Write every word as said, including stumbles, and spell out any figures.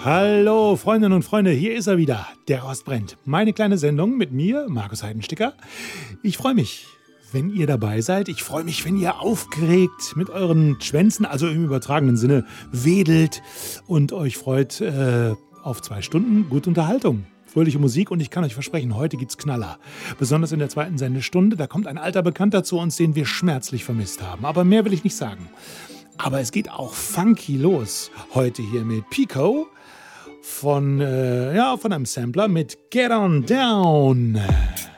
Hallo Freundinnen und Freunde, hier ist er wieder, der Rost brennt. Meine kleine Sendung mit mir, Markus Heidensticker. Ich freue mich, wenn ihr dabei seid. Ich freue mich, wenn ihr aufgeregt mit euren Schwänzen, also im übertragenen Sinne, wedelt und euch freut äh, auf zwei Stunden gute Unterhaltung. Fröhliche Musik und ich kann euch versprechen, heute gibt's Knaller. Besonders in der zweiten Sendestunde, da kommt ein alter Bekannter zu uns, den wir schmerzlich vermisst haben. Aber mehr will ich nicht sagen. Aber es geht auch funky los. Heute hier mit Pico von, äh, ja, von einem Sampler mit Get On Down.